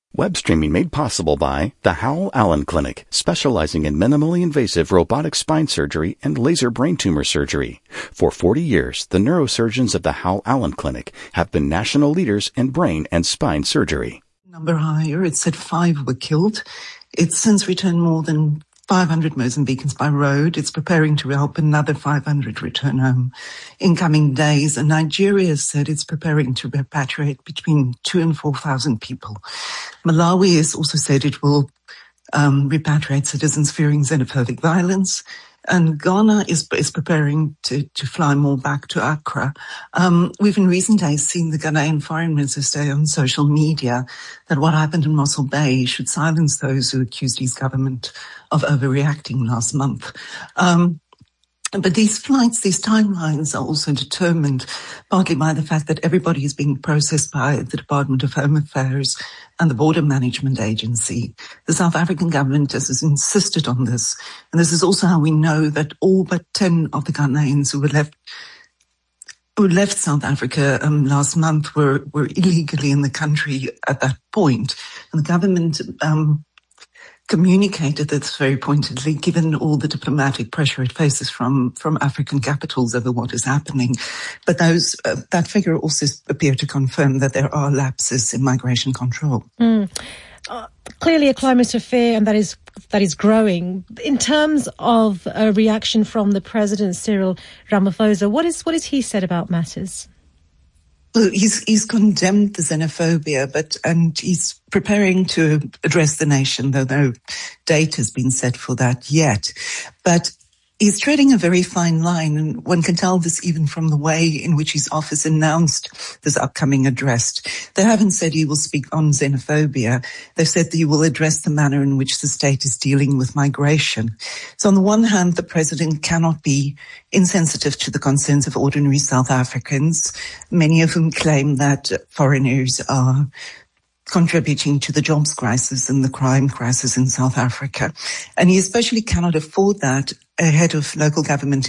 Web streaming made possible by the Howell Allen Clinic, specializing in minimally invasive robotic spine surgery and laser brain tumor surgery. For 40 years, the neurosurgeons of the Howell Allen Clinic have been national leaders in brain and spine surgery. Number higher, it said 5 were killed. It's since returned more than 500 Mozambicans by road. It's preparing to help another 500 return home in coming days. And Nigeria said it's preparing to repatriate between 2,000 and 4,000 people. Malawi has also said it will repatriate citizens fearing xenophobic violence. And Ghana is preparing to fly more back to Accra. We've in recent days seen the Ghanaian foreign minister say on social media that what happened in Mossel Bay should silence those who accused his government of overreacting last month. But these flights, these timelines are also determined partly by the fact that everybody is being processed by the Department of Home Affairs and the Border Management Agency. The South African government has insisted on this. And this is also how we know that all but 10 of the Ghanaians who left South Africa last month were illegally in the country at that point. And the government communicated this very pointedly, given all the diplomatic pressure it faces from African capitals over what is happening. But that figure also appeared to confirm that there are lapses in migration control. Clearly a climate of fear, and that is growing. In terms of a reaction from the President, Cyril Ramaphosa, what is he said about matters? Well, he's condemned the xenophobia, and he's preparing to address the nation, though no date has been set for that yet. But he's treading a very fine line, and one can tell this even from the way in which his office announced this upcoming address. They haven't said he will speak on xenophobia. They've said that he will address the manner in which the state is dealing with migration. So on the one hand, the president cannot be insensitive to the concerns of ordinary South Africans, many of whom claim that foreigners are contributing to the jobs crisis and the crime crisis in South Africa. And he especially cannot afford that ahead of local government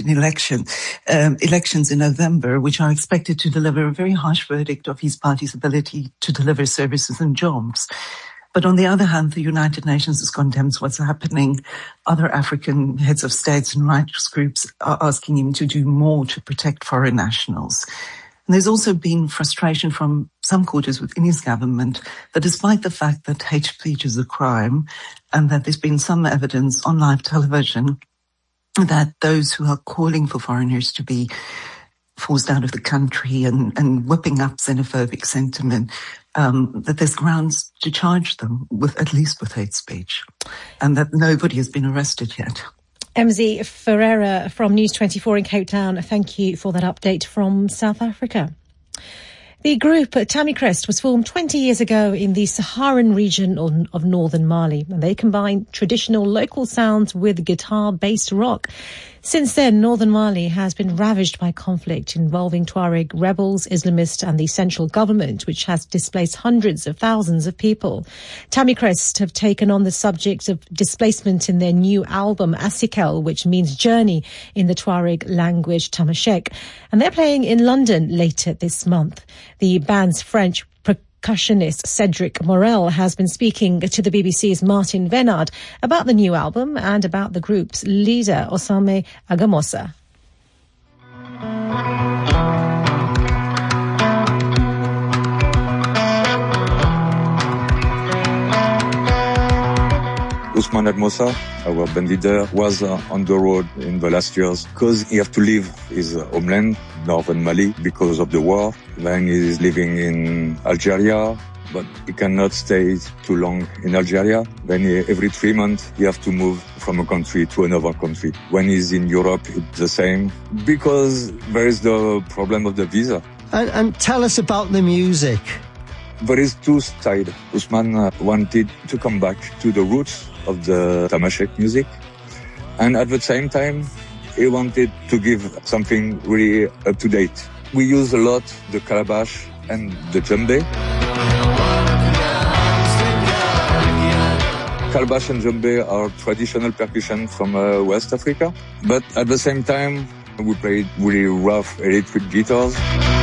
elections in November, which are expected to deliver a very harsh verdict of his party's ability to deliver services and jobs. But on the other hand, the United Nations has condemned what's happening. Other African heads of states and rights groups are asking him to do more to protect foreign nationals. And there's also been frustration from some quarters within his government that despite the fact that hate speech is a crime and that there's been some evidence on live television that those who are calling for foreigners to be forced out of the country and whipping up xenophobic sentiment, that there's grounds to charge them with at least with hate speech, and that nobody has been arrested yet. MZ Ferreira from News 24 in Cape Town, thank you for that update from South Africa. The group Tamicrest was formed 20 years ago in the Saharan region of northern Mali, and they combine traditional local sounds with guitar-based rock. Since then, northern Mali has been ravaged by conflict involving Tuareg rebels, Islamists and the central government, which has displaced hundreds of thousands of people. Tamicrest have taken on the subject of displacement in their new album, Asikel, which means journey in the Tuareg language Tamashek. And they're playing in London later this month. The band's French percussionist Cedric Morel has been speaking to the BBC's Martin Venard about the new album and about the group's leader, Osame Agamosa. Ousmane Agamosa, our band leader, was on the road in the last years because he had to leave his homeland, northern Mali, because of the war. Then he is living in Algeria, but he cannot stay too long in Algeria. Then every 3 months he has to move from a country to another country. When he's in Europe, it's the same, because there is the problem of the visa. And tell us about the music. There is two sides. Ousmane wanted to come back to the roots of the Tamashek music, and at the same time he wanted to give something really up to date. We use a lot the calabash and the djembe. Calabash and djembe are traditional percussion from West Africa, but at the same time we play really rough electric guitars.